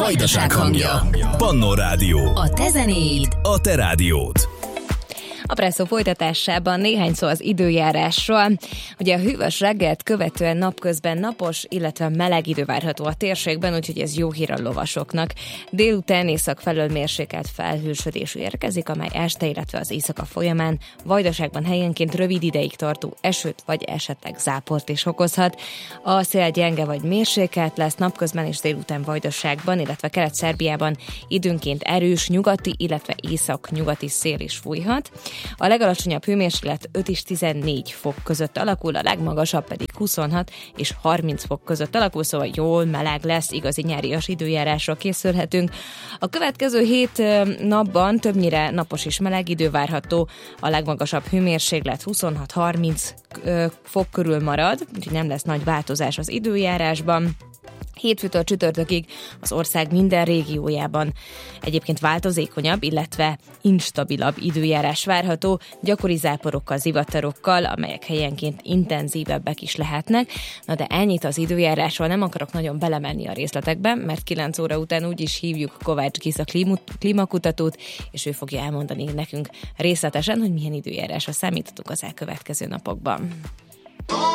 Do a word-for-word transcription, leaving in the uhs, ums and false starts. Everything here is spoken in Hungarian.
Vajdaság hangja. Pannó Rádió. A te zenéid. A te rádiód. A Presszó folytatásában néhány szó az időjárásról. Ugye a hűvös reggelt követően napközben napos, illetve meleg idő várható a térségben, úgyhogy ez jó hír a lovasoknak. Délután észak felől mérsékelt felhősödés érkezik, amely este, illetve az éjszaka folyamán Vajdaságban helyenként rövid ideig tartó esőt vagy esetleg záport is okozhat. A szél gyenge vagy mérsékelt lesz napközben és délután Vajdaságban, illetve Kelet-Szerbiában időnként erős nyugati, illetve észak-nyugati szél is fújhat. A legalacsonyabb hőmérséklet öt és tizennégy fok között alakul, a legmagasabb pedig huszonhat és harminc fok között alakul, szóval jól meleg lesz, igazi nyárias időjárásra készülhetünk. A következő hét napban többnyire napos és meleg idő várható, a legmagasabb hőmérséklet huszonhat-harminc fok körül marad, úgyhogy nem lesz nagy változás az időjárásban. Hétfőtől csütörtökig az ország minden régiójában egyébként változékonyabb, illetve instabilabb időjárás várható, gyakori záporokkal, zivatarokkal, amelyek helyenként intenzívebbek is lehetnek. Na de ennyit az időjárásról, nem akarok nagyon belemenni a részletekbe, mert kilenc óra után úgyis hívjuk Kovács Giza klímakutatót, és ő fogja elmondani nekünk részletesen, hogy milyen időjárásra számíthatunk az elkövetkező napokban.